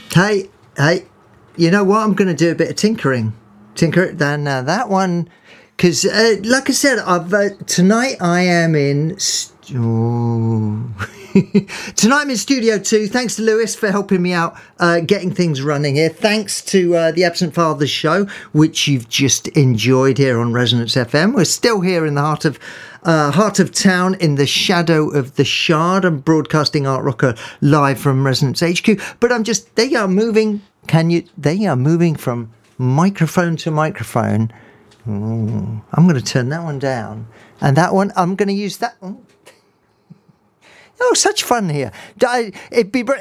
Hey, you know what? I'm going to do a bit of tinkering. Then that one, because like I said, tonight I am in. Tonight I'm in Studio 2. Thanks to Lewis for helping me out getting things running here. Thanks to the Absent Fathers show, which you've just enjoyed here on Resonance FM. We're still here in the heart of town, in the shadow of the Shard. I'm broadcasting Art Rocker live from Resonance HQ. But they are moving. They are moving from microphone to microphone. I'm going to turn that one down. And that one, I'm going to use that one. Oh, such fun here! It'd be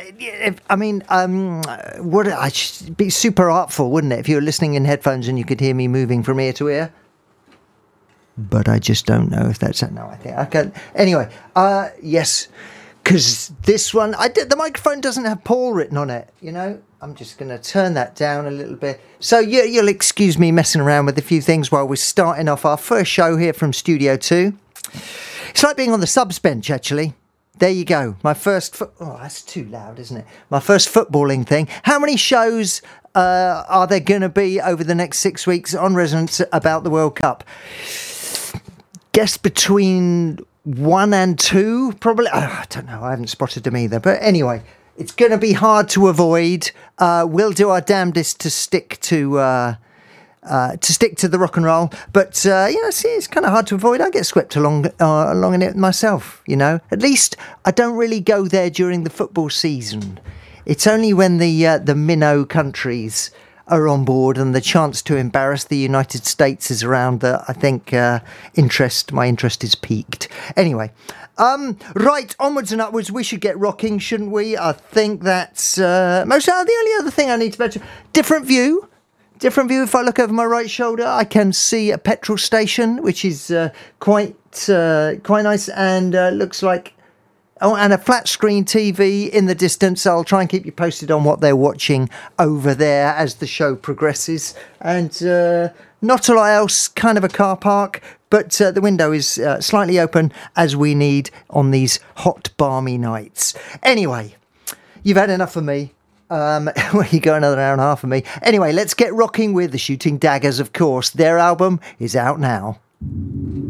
super artful, wouldn't it, if you were listening in headphones and you could hear me moving from ear to ear? But I just don't know if that's no. I think I can. Anyway, yes, because this one, the microphone doesn't have Paul written on it. You know, I'm just going to turn that down a little bit. So you'll excuse me messing around with a few things while we're starting off our first show here from Studio 2. It's like being on the subs bench, actually. There you go. My first... Oh, that's too loud, isn't it? My first footballing thing. How many shows are there going to be over the next 6 weeks on Resonance about the World Cup? Guess between 1 and 2, probably. I don't know. I haven't spotted them either. But anyway, it's going to be hard to avoid. We'll do our damnedest to stick to the rock and roll, but see, it's kind of hard to avoid. I get swept along in it myself. You know, at least I don't really go there during the football season. It's only when the minnow countries are on board and the chance to embarrass the United States is around that I think my interest is piqued. Anyway, right, onwards and upwards. We should get rocking, shouldn't we? I think that's the only other thing I need to mention. Different view. If I look over my right shoulder, I can see a petrol station, which is quite nice, and looks like... Oh, and a flat screen TV in the distance. I'll try and keep you posted on what they're watching over there as the show progresses. And not a lot else, kind of a car park, but the window is slightly open, as we need on these hot, balmy nights. Anyway, you've had enough of me. You go another hour and a half of me. Anyway, let's get rocking with the Shooting Daggers, of course. Their album is out now.